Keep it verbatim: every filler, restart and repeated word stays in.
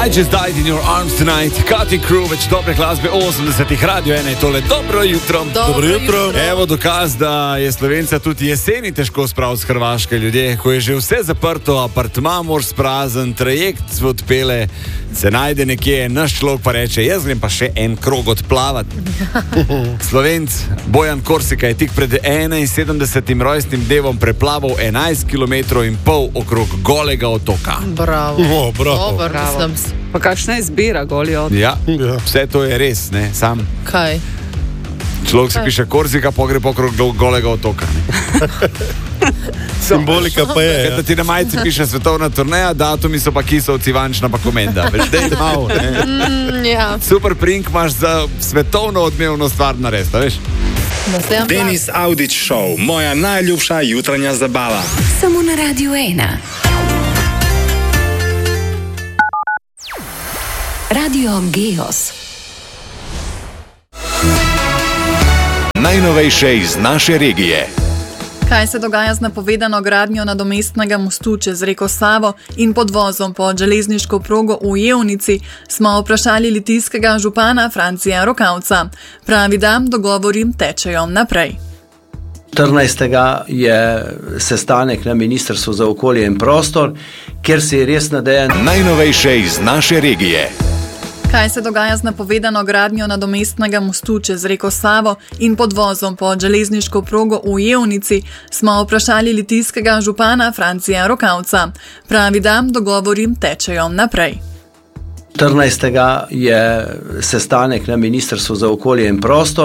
I just died in your arms tonight. Cutting Crew, več dobre glasbe osemdesetih, Radio ena je tole. Dobro jutro. Dobro jutro. Evo dokaz, da je Slovenca tudi jeseni težko spraviti z Hrvaške. Ljudje, ko je že vse zaprto, apartma moraš sprazen, trajekt se odpele, se najde nekje, naš človek pa reče, jaz grem pa še en krog odplavati. Slovenc Bojan Korsika je tik pred enainsedemdesetim rojstnim dnevom preplaval enajst kilometrov in pol okrog golega otoka. Bravo. O, bravo. Dobar, Bravo. Pa kakšna izbira, goli otok. Ja, Ja. vse to je res, ne, sam. Kaj? Človek si piše Korsika, pogre pokrog golega otoka. Ne. Simbolika pa je. Kaj, da ti na majici piše svetovna turneja, datumi so pa Kisovci, Vančna pa Komenda. Veš, dej malo, ne. Mm, ja. Super prink imaš za svetovno odmevno stvar narediti, a veš? Naslednji plan. Denis Audić Show, moja najljubša jutranja zabava. Samo na Radio ena. Radio Geos. Najnovejše iz naše regije. Kaj se dogaja z napovedano gradnjo nadomestnega mostu čez reko Savo in podvozom pod železniško progo v Jevnici, smo vprašali litijskega župana Francija Rokavca. Pravi, da dogovori tečejo naprej. štirinajstega je sestanek na Ministrstvu za okolje in prostor, kjer se je res nadejan. Najnovejše iz naše regije. Kaj se dogaja z napovedano gradnjo nadomestnega mostu čez reko Savo in podvozom pod železniško progo v Jevnici, smo vprašali litijskega župana Francija Rokavca. Pravi, da dogovori tečejo naprej. štirinajstega je sestanek na Ministrstvu za okolje in prostor,